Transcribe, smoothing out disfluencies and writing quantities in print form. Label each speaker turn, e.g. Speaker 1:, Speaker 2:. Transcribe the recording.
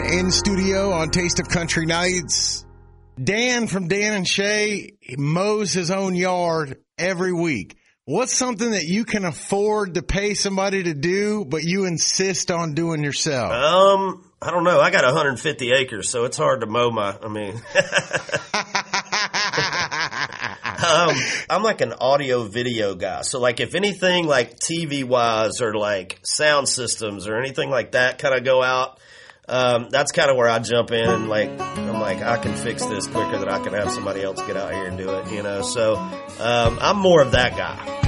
Speaker 1: in studio on Taste of Country Nights. Dan from Dan and Shay mows his own yard every week. What's something that you can afford to pay somebody to do, but you insist on doing yourself?
Speaker 2: I don't know. I got 150 acres, so it's hard to mow I'm like an audio video guy. So like if anything like TV wise or like sound systems or anything like that kind of go out, that's kind of where I jump in and I'm like, I can fix this quicker than I can have somebody else get out here and do it, So, I'm more of that guy.